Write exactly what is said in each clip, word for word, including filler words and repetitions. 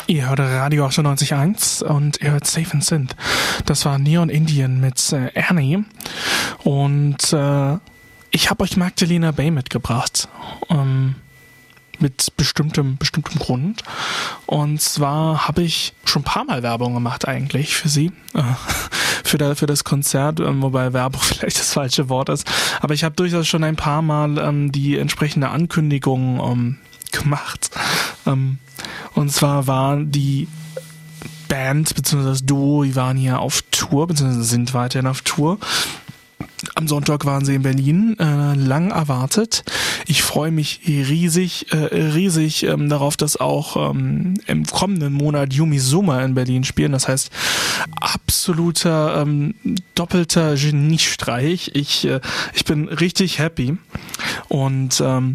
Ihr hört Radio achtundneunzig Komma eins und ihr hört Safe and Synth. Das war Neon Indian mit äh, Annie. Und äh, ich habe euch Magdalena Bay mitgebracht. Ähm, mit bestimmtem, bestimmtem Grund. Und zwar habe ich schon ein paar Mal Werbung gemacht eigentlich für sie. Äh, für, der, für das Konzert, äh, wobei Werbung vielleicht das falsche Wort ist. Aber ich habe durchaus schon ein paar Mal ähm, die entsprechende Ankündigung ähm, gemacht. Ähm, und zwar war die Band bzw. das Duo, die waren hier auf Tour, bzw. sind weiterhin auf Tour. Am Sonntag waren sie in Berlin, äh, lang erwartet. Ich freue mich riesig, äh, riesig ähm, darauf, dass auch ähm, im kommenden Monat Yumi Suma in Berlin spielen. Das heißt, absoluter ähm, doppelter Geniestreich. Ich, äh, ich bin richtig happy und ähm,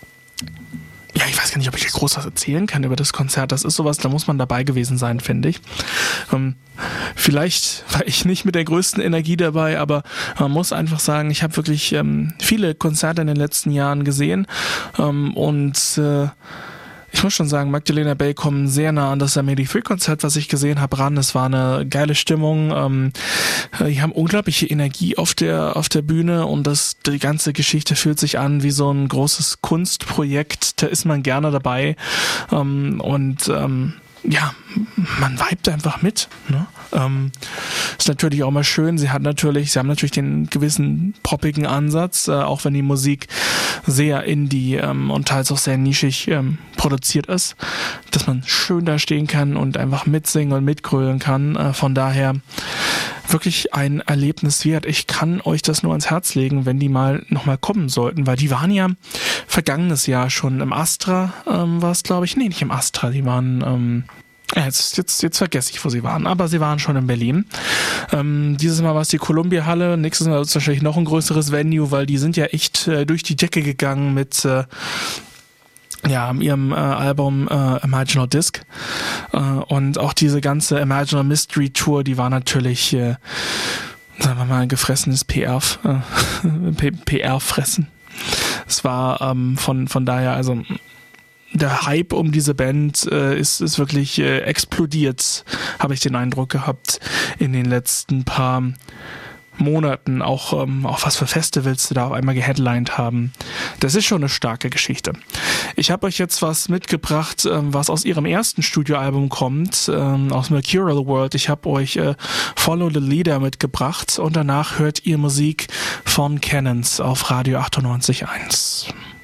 ja, ich weiß gar nicht, ob ich groß was erzählen kann über das Konzert. Das ist sowas, da muss man dabei gewesen sein, finde ich. Ähm, vielleicht war ich nicht mit der größten Energie dabei, aber man muss einfach sagen, ich habe wirklich ähm, viele Konzerte in den letzten Jahren gesehen ähm, und äh, ich muss schon sagen, Magdalena Bay kommen sehr nah an das Amelie Free-Konzert, was ich gesehen habe, ran. Es war eine geile Stimmung. Ähm, die haben unglaubliche Energie auf der auf der Bühne und das die ganze Geschichte fühlt sich an wie so ein großes Kunstprojekt. Da ist man gerne dabei ähm, und ähm, ja, man vibet einfach mit. Ne? Ähm, ist natürlich auch mal schön. Sie hat natürlich, sie haben natürlich den gewissen poppigen Ansatz, äh, auch wenn die Musik sehr indie ähm, und teils auch sehr nischig ähm, produziert ist, dass man schön da stehen kann und einfach mitsingen und mitgrölen kann. Äh, von daher wirklich ein Erlebnis wert. Ich kann euch das nur ans Herz legen, wenn die mal nochmal kommen sollten, weil die waren ja vergangenes Jahr schon im Astra, ähm, war es glaube ich, nee, nicht im Astra, die waren, ähm, jetzt, jetzt, jetzt vergesse ich, wo sie waren, aber sie waren schon in Berlin. Ähm, dieses Mal war es die Columbia-Halle, nächstes Mal wird es wahrscheinlich noch ein größeres Venue, weil die sind ja echt äh, durch die Decke gegangen mit äh, ja, ihrem äh, Album äh, Imaginal Disc äh, und auch diese ganze Imaginal Mystery Tour, die war natürlich, äh, sagen wir mal, ein gefressenes P R, äh, P R-Fressen. Es war ähm, von von daher, also der Hype um diese Band äh, ist, ist wirklich äh, explodiert, habe ich den Eindruck gehabt in den letzten paar Monaten, auch, ähm, auch was für Festivals sie da auf einmal geheadlined haben. Das ist schon eine starke Geschichte. Ich habe euch jetzt was mitgebracht, ähm, was aus ihrem ersten Studioalbum kommt, ähm, aus Mercurial World. Ich habe euch äh, Follow the Leader mitgebracht und danach hört ihr Musik von Cannons auf Radio achtundneunzig Komma eins.